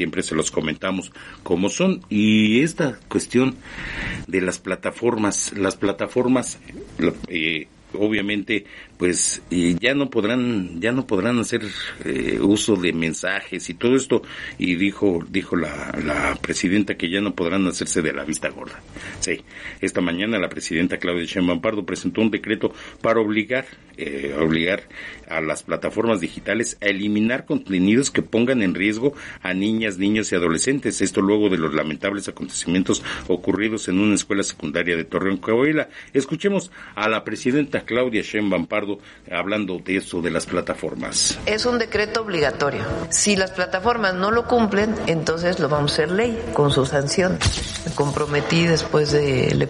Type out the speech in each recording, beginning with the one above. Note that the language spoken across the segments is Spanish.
siempre se los comentamos como son. Y esta cuestión de las plataformas, obviamente, pues ya no podrán hacer uso de mensajes y todo esto, y dijo la presidenta que ya no podrán hacerse de la vista gorda. Sí, esta mañana la presidenta Claudia Sheinbaum Pardo presentó un decreto para obligar a las plataformas digitales a eliminar contenidos que pongan en riesgo a niñas, niños y adolescentes. Esto luego de los lamentables acontecimientos ocurridos en una escuela secundaria de Torreón, Coahuila. Escuchemos a la presidenta Claudia Sheinbaum Pardo hablando de eso de las plataformas. Es un decreto obligatorio. Si las plataformas no lo cumplen, entonces lo vamos a hacer ley con su sanción. Me comprometí después del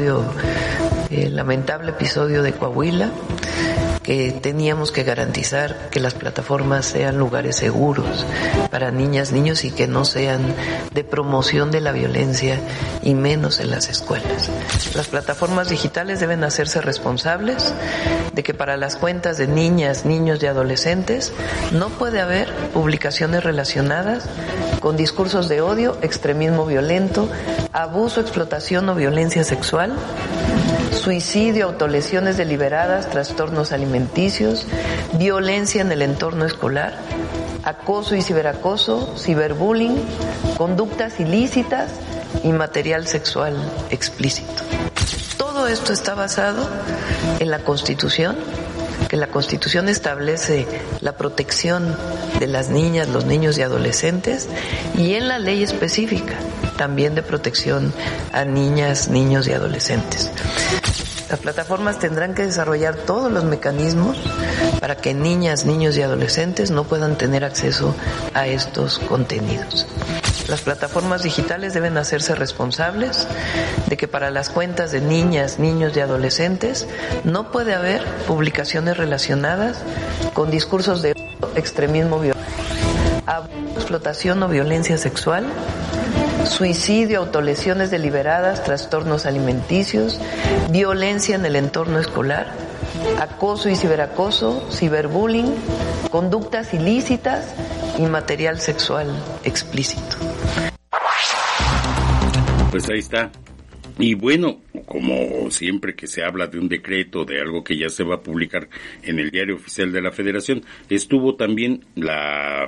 lamentable episodio de Coahuila, que teníamos que garantizar que las plataformas sean lugares seguros para niñas, niños y que no sean de promoción de la violencia y menos en las escuelas. Las plataformas digitales deben hacerse responsables de que para las cuentas de niñas, niños y adolescentes no puede haber publicaciones relacionadas con discursos de odio, extremismo violento, abuso, explotación o violencia sexual, suicidio, autolesiones deliberadas, trastornos alimenticios, violencia en el entorno escolar, acoso y ciberacoso, ciberbullying, conductas ilícitas y material sexual explícito. Todo esto está basado en la Constitución, que la Constitución establece la protección de las niñas, los niños y adolescentes, y en la ley específica también de protección a niñas, niños y adolescentes. Las plataformas tendrán que desarrollar todos los mecanismos para que niñas, niños y adolescentes no puedan tener acceso a estos contenidos. Las plataformas digitales deben hacerse responsables de que para las cuentas de niñas, niños y adolescentes no puede haber publicaciones relacionadas con discursos de extremismo violento, abuso, explotación o violencia sexual, suicidio, autolesiones deliberadas, trastornos alimenticios, violencia en el entorno escolar, acoso y ciberacoso, ciberbullying, conductas ilícitas y material sexual explícito. Pues ahí está. Y bueno, como siempre que se habla de un decreto, de algo que ya se va a publicar en el Diario Oficial de la Federación, estuvo también la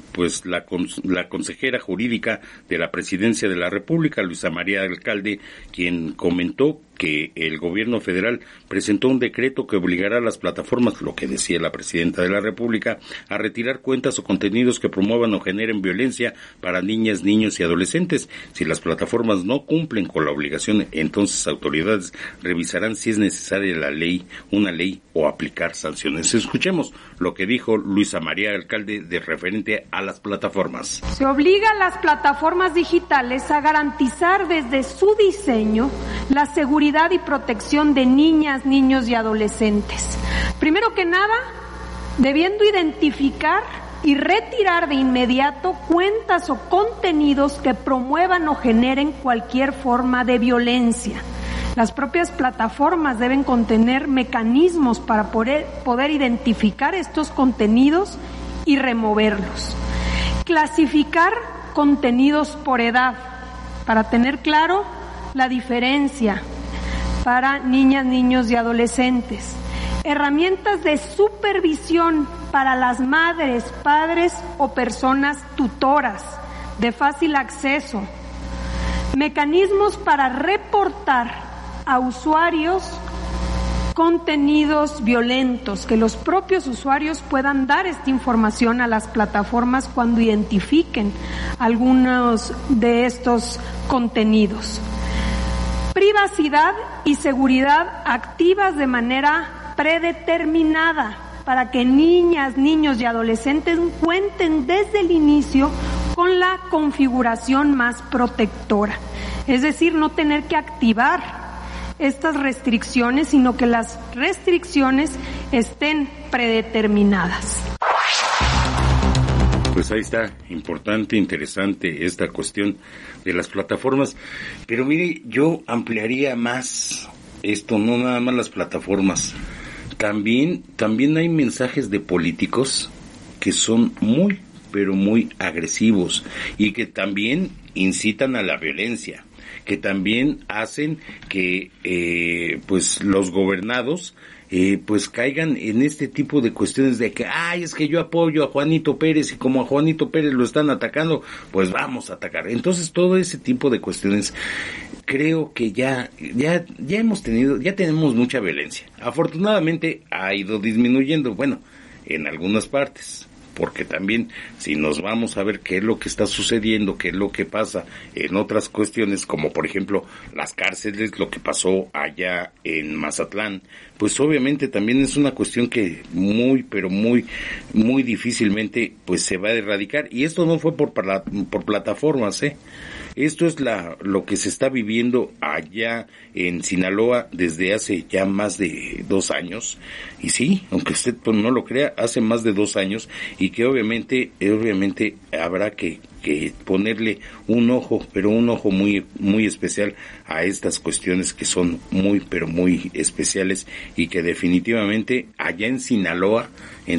consejera jurídica de la Presidencia de la República, Luisa María Alcalde, quien comentó que el gobierno federal presentó un decreto que obligará a las plataformas, lo que decía la presidenta de la República, a retirar cuentas o contenidos que promuevan o generen violencia para niñas, niños y adolescentes. Si las plataformas no cumplen con la obligación, entonces autoridades revisarán si es necesaria una ley o aplicar sanciones. Escuchemos lo que dijo Luisa María Alcalde de referente a las plataformas. Se obliga a las plataformas digitales a garantizar desde su diseño la seguridad y protección de niñas, niños y adolescentes. Primero que nada, debiendo identificar y retirar de inmediato cuentas o contenidos que promuevan o generen cualquier forma de violencia. Las propias plataformas deben contener mecanismos para poder identificar estos contenidos y removerlos. Clasificar contenidos por edad, para tener claro la diferencia para niñas, niños y adolescentes. Herramientas de supervisión para las madres, padres o personas tutoras de fácil acceso. Mecanismos para reportar a usuarios contenidos violentos, que los propios usuarios puedan dar esta información a las plataformas cuando identifiquen algunos de estos contenidos. Privacidad y seguridad activas de manera predeterminada para que niñas, niños y adolescentes cuenten desde el inicio con la configuración más protectora. Es decir, no tener que activar estas restricciones, sino que las restricciones estén predeterminadas. Pues ahí está, importante, interesante esta cuestión de las plataformas, pero mire, yo ampliaría más esto, no nada más las plataformas, también hay mensajes de políticos que son muy, pero muy agresivos y que también incitan a la violencia, que también hacen que pues los gobernados pues caigan en este tipo de cuestiones de que, es que yo apoyo a Juanito Pérez y como a Juanito Pérez lo están atacando, pues vamos a atacar. Entonces todo ese tipo de cuestiones creo que ya tenemos mucha violencia. Afortunadamente ha ido disminuyendo, bueno, en algunas partes, porque también si nos vamos a ver qué es lo que está sucediendo, qué es lo que pasa en otras cuestiones, como por ejemplo las cárceles, lo que pasó allá en Mazatlán, pues obviamente también es una cuestión que muy difícilmente pues se va a erradicar, y esto no fue por plataformas, Esto es lo que se está viviendo allá en Sinaloa desde hace ya más de 2 años. Y sí, aunque usted no lo crea, hace más de 2 años, y que obviamente habrá que ponerle un ojo, pero un ojo muy especial a estas cuestiones que son muy especiales, y que definitivamente allá en Sinaloa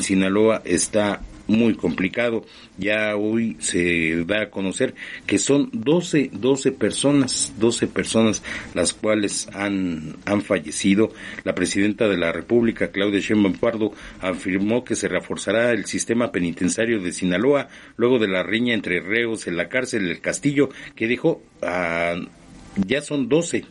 está muy complicado. Ya hoy se da a conocer que son 12 personas las cuales han fallecido. La presidenta de la República, Claudia Sheinbaum Pardo, afirmó que se reforzará el sistema penitenciario de Sinaloa luego de la riña entre reos en la cárcel del Castillo, que dijo ya son 12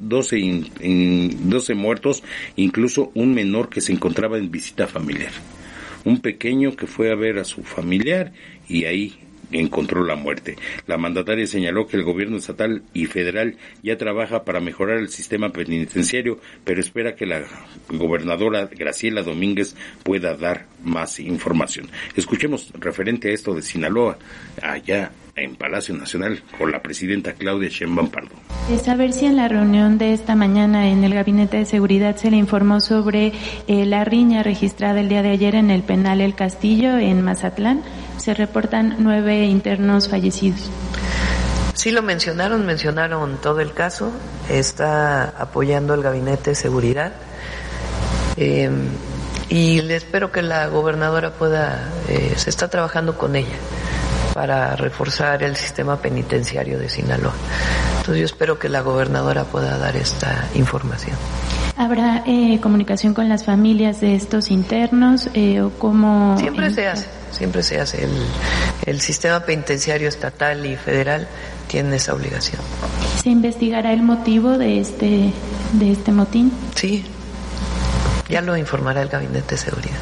muertos, incluso un menor que se encontraba en visita familiar. Un pequeño que fue a ver a su familiar y ahí encontró la muerte. La mandataria señaló que el gobierno estatal y federal ya trabaja para mejorar el sistema penitenciario, pero espera que la gobernadora Graciela Domínguez pueda dar más información. Escuchemos referente a esto de Sinaloa, allá en Palacio Nacional, con la presidenta Claudia Sheinbaum Pardo. Saber si en la reunión de esta mañana en el Gabinete de Seguridad se le informó sobre la riña registrada el día de ayer en el penal El Castillo, en Mazatlán. Se reportan 9 internos fallecidos. Sí lo mencionaron todo el caso. Está apoyando el Gabinete de Seguridad. Y le espero que la gobernadora se está trabajando con ella para reforzar el sistema penitenciario de Sinaloa. Entonces yo espero que la gobernadora pueda dar esta información. ¿Habrá comunicación con las familias de estos internos o cómo? Siempre se hace. El sistema penitenciario estatal y federal tiene esa obligación. ¿Se investigará el motivo de este motín? Sí, ya lo informará el Gabinete de Seguridad.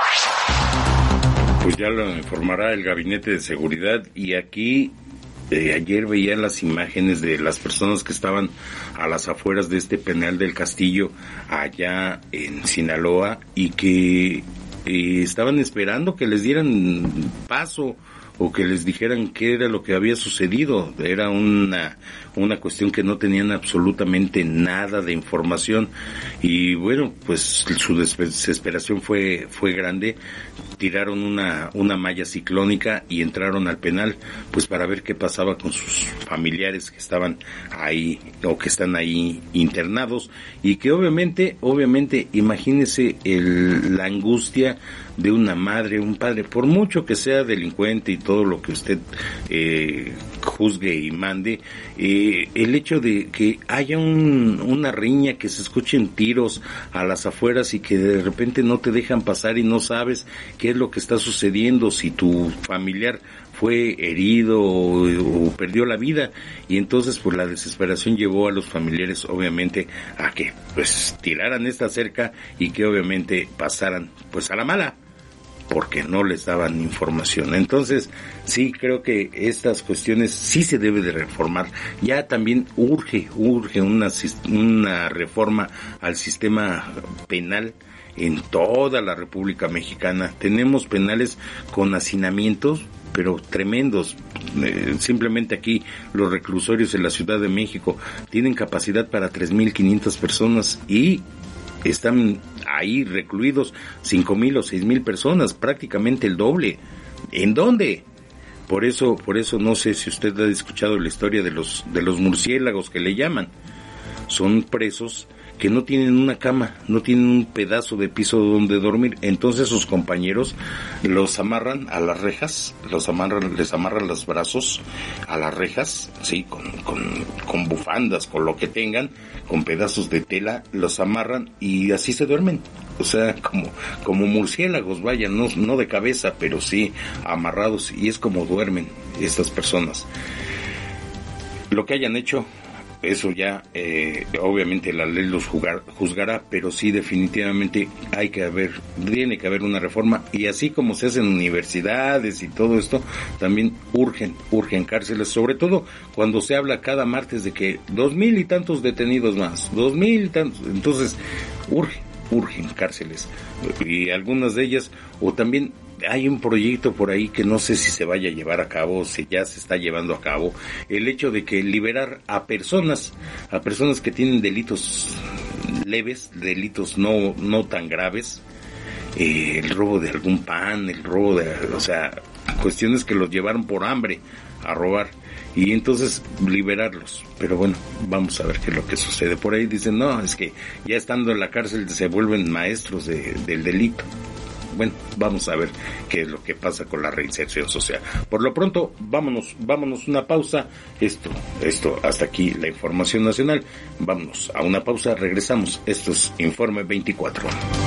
Pues ya lo informará el Gabinete de Seguridad. Y aquí ayer veía las imágenes de las personas que estaban a las afueras de este penal del Castillo allá en Sinaloa, y que estaban esperando que les dieran paso o que les dijeran qué era lo que había sucedido. Era una cuestión que no tenían absolutamente nada de información, y bueno, pues su desesperación fue grande. Tiraron una malla ciclónica y entraron al penal pues para ver qué pasaba con sus familiares que estaban ahí o que están ahí internados, y que obviamente imagínese la angustia de una madre, un padre, por mucho que sea delincuente y todo lo que usted juzgue y mande, el hecho de que haya una riña, que se escuchen tiros a las afueras y que de repente no te dejan pasar y no sabes qué es lo que está sucediendo, si tu familiar fue herido o perdió la vida, y entonces pues la desesperación llevó a los familiares obviamente a que pues tiraran esta cerca y que obviamente pasaran pues a la mala, porque no les daban información. Entonces sí creo que estas cuestiones sí se debe de reformar. Ya también urge una reforma al sistema penal en toda la República Mexicana. Tenemos penales con hacinamientos pero tremendos. Simplemente aquí los reclusorios en la Ciudad de México tienen capacidad para 3,500 personas y están ahí recluidos 5,000 o 6,000 personas, prácticamente el doble. ¿En dónde? Por eso no sé si usted ha escuchado la historia de los murciélagos que le llaman. Son presos que no tienen una cama, no tienen un pedazo de piso donde dormir. Entonces sus compañeros los amarran a las rejas, les amarran los brazos a las rejas, sí, con bufandas, con lo que tengan, con pedazos de tela, los amarran y así se duermen. O sea, como murciélagos, vaya, no de cabeza, pero sí amarrados, y es como duermen estas personas. Lo que hayan hecho, eso ya, obviamente la ley los juzgará, pero sí definitivamente tiene que haber una reforma, y así como se hacen universidades y todo esto, también urgen cárceles, sobre todo cuando se habla cada martes de que 2,000 y tantos detenidos más, 2,000 y tantos, entonces urgen cárceles, y algunas de ellas, o también hay un proyecto por ahí que no sé si se vaya a llevar a cabo, o si ya se está llevando a cabo, el hecho de que liberar a personas que tienen delitos leves, delitos no tan graves, el robo de algún pan, o sea, cuestiones que los llevaron por hambre a robar, y entonces liberarlos. Pero bueno, vamos a ver qué es lo que sucede. Por ahí dicen, no, es que ya estando en la cárcel se vuelven maestros del delito. Bueno, vamos a ver qué es lo que pasa con la reinserción social. Por lo pronto, vámonos una pausa. Esto, hasta aquí la información nacional. Vámonos a una pausa, regresamos. Esto es Informe 24.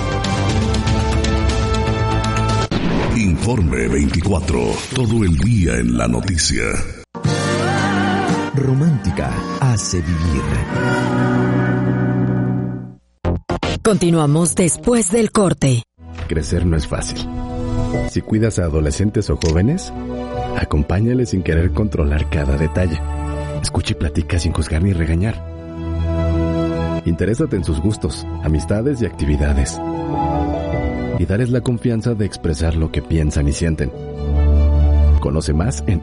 Informe 24, todo el día en la noticia. Romántica hace vivir. Continuamos después del corte. Crecer no es fácil. Si cuidas a adolescentes o jóvenes, acompáñales sin querer controlar cada detalle. Escucha y platica sin juzgar ni regañar. Interésate en sus gustos, amistades y actividades. Y dales la confianza de expresar lo que piensan y sienten. Conoce más en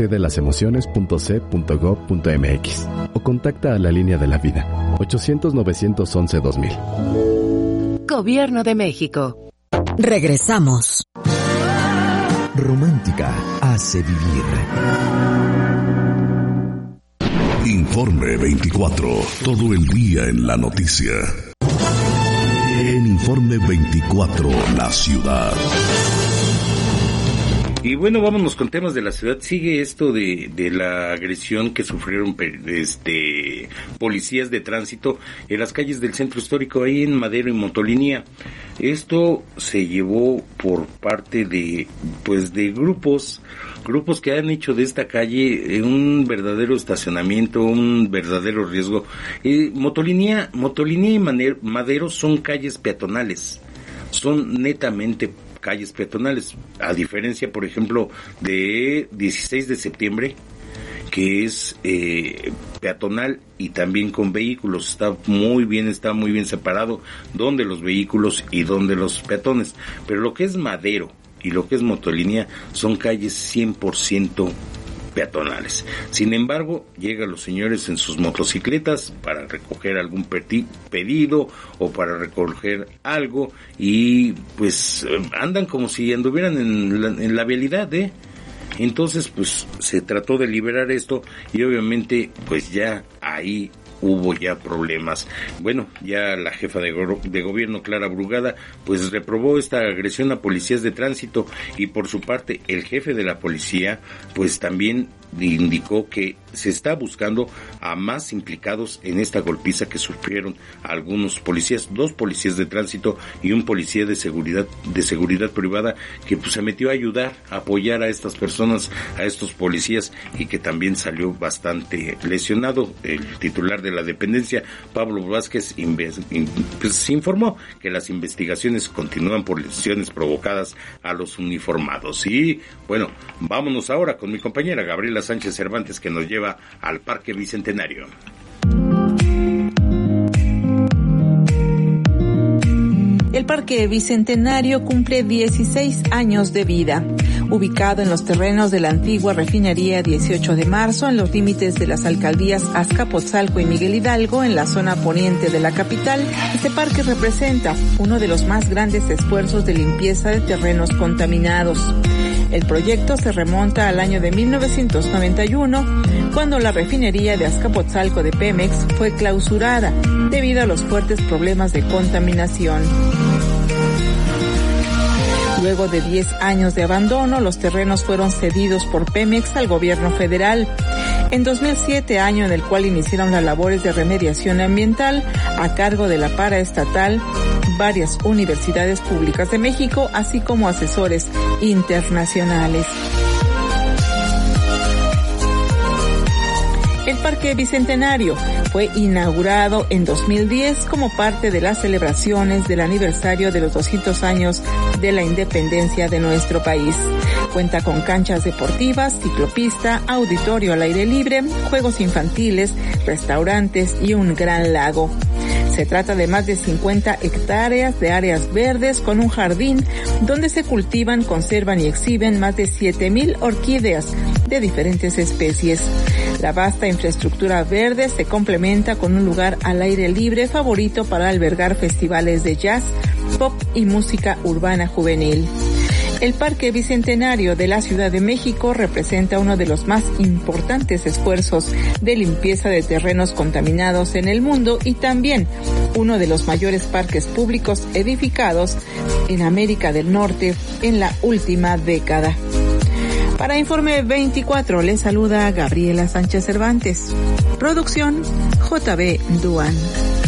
abcdelasemociones.c.gov.mx o contacta a la Línea de la Vida 800-911-2000. Gobierno de México. Regresamos. Romántica hace vivir. Informe 24, todo el día en la noticia. En Informe 24, la ciudad. Y bueno, vámonos con temas de la ciudad. Sigue esto de la agresión que sufrieron policías de tránsito en las calles del centro histórico, ahí en Madero y Motolinía. Esto se llevó por parte de grupos que han hecho de esta calle un verdadero estacionamiento, un verdadero riesgo. Motolinía y Madero son calles peatonales, son netamente calles peatonales, a diferencia, por ejemplo, de 16 de septiembre, que es peatonal y también con vehículos. Está muy bien separado donde los vehículos y donde los peatones. Pero lo que es Madero y lo que es Motolinía son calles 100% peatonales. Sin embargo, llegan los señores en sus motocicletas para recoger algún pedido o para recoger algo, y pues andan como si anduvieran en la vialidad, Entonces, pues se trató de liberar esto, y obviamente pues ya ahí hubo ya problemas. Bueno, ya la jefa de gobierno, Clara Brugada, pues reprobó esta agresión a policías de tránsito, y por su parte el jefe de la policía pues también indicó que se está buscando a más implicados en esta golpiza que sufrieron algunos policías, 2 policías de tránsito y un policía de seguridad privada, que pues se metió a ayudar, a apoyar a estas personas, a estos policías, y que también salió bastante lesionado. El titular de la dependencia, Pablo Vázquez, pues informó que las investigaciones continúan por lesiones provocadas a los uniformados. Y bueno, vámonos ahora con mi compañera Gabriela Sánchez Cervantes, que nos lleva al Parque Bicentenario. El Parque Bicentenario cumple 16 años de vida, ubicado en los terrenos de la antigua refinería 18 de marzo, en los límites de las alcaldías Azcapotzalco y Miguel Hidalgo, en la zona poniente de la capital. Este parque representa uno de los más grandes esfuerzos de limpieza de terrenos contaminados. El proyecto se remonta al año de 1991, cuando la refinería de Azcapotzalco de Pemex fue clausurada debido a los fuertes problemas de contaminación. Luego de 10 años de abandono, los terrenos fueron cedidos por Pemex al gobierno federal. En 2007, año en el cual iniciaron las labores de remediación ambiental a cargo de la paraestatal, varias universidades públicas de México, así como asesores internacionales. El Parque Bicentenario fue inaugurado en 2010 como parte de las celebraciones del aniversario de los 200 años de la independencia de nuestro país. Cuenta con canchas deportivas, ciclopista, auditorio al aire libre, juegos infantiles, restaurantes y un gran lago. Se trata de más de 50 hectáreas de áreas verdes con un jardín donde se cultivan, conservan y exhiben más de 7,000 orquídeas de diferentes especies. La vasta infraestructura verde se complementa con un lugar al aire libre favorito para albergar festivales de jazz, pop y música urbana juvenil. El Parque Bicentenario de la Ciudad de México representa uno de los más importantes esfuerzos de limpieza de terrenos contaminados en el mundo y también uno de los mayores parques públicos edificados en América del Norte en la última década. Para Informe 24 les saluda Gabriela Sánchez Cervantes. Producción JB Duan.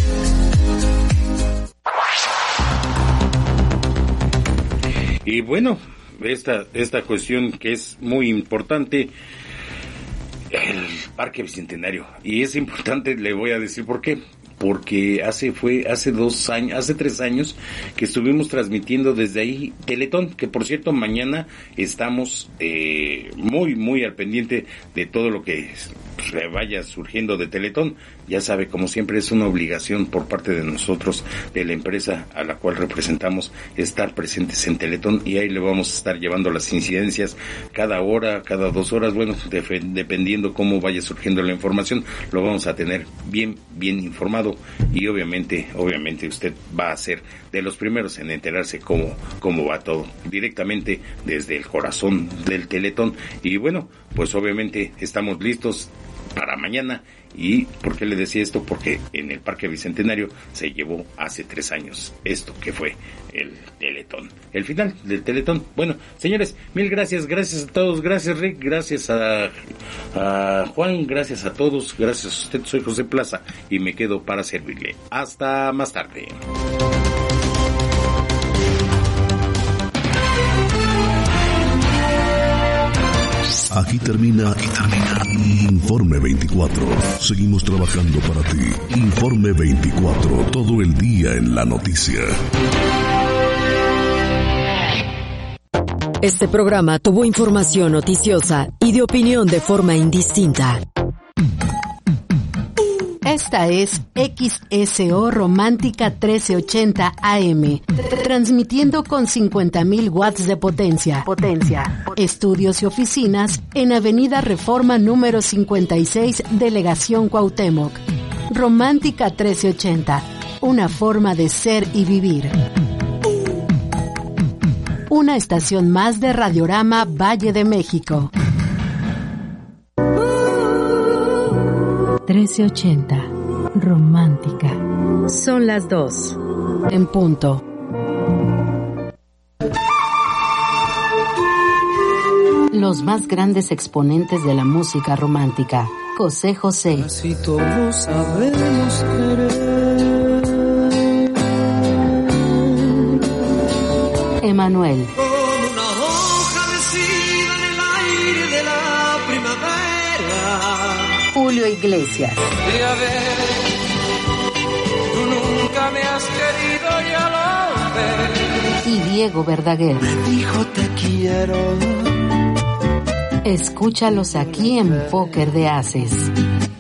Y bueno, esta cuestión que es muy importante, el Parque Bicentenario. Y es importante, le voy a decir por qué. Porque hace 3 años que estuvimos transmitiendo desde ahí Teletón, que por cierto mañana estamos muy al pendiente de todo lo que vaya surgiendo de Teletón. Ya sabe, como siempre es una obligación por parte de nosotros, de la empresa a la cual representamos, estar presentes en Teletón, y ahí le vamos a estar llevando las incidencias cada hora, cada 2 horas, bueno, dependiendo cómo vaya surgiendo la información, lo vamos a tener bien informado. Y obviamente usted va a ser de los primeros en enterarse cómo va todo, directamente desde el corazón del Teletón. Y bueno, pues obviamente estamos listos para mañana. ¿Y por qué le decía esto? Porque en el Parque Bicentenario se llevó hace 3 años esto que fue el Teletón, el final del Teletón. Bueno, señores, mil gracias a todos, gracias Rick, gracias a Juan, gracias a todos, gracias a usted. Soy José Plaza y me quedo para servirle. Hasta más tarde. Aquí termina Informe 24. Seguimos trabajando para ti. Informe 24, todo el día en la noticia. Este programa tuvo información noticiosa y de opinión de forma indistinta. Esta es XSO Romántica 1380 AM, transmitiendo con 50,000 watts de potencia. Estudios y oficinas en Avenida Reforma número 56, Delegación Cuauhtémoc. Romántica 1380, una forma de ser y vivir. Una estación más de Radiorama Valle de México. 1380, romántica. Son las 2. En punto. Los más grandes exponentes de la música romántica. José José. Así todos sabemos querer. Emanuel. Julio Iglesias. A ver, tú nunca me has querido, ya lo ves. Y Diego Verdaguer. Me dijo te quiero. Escúchalos aquí en Póker de Haces.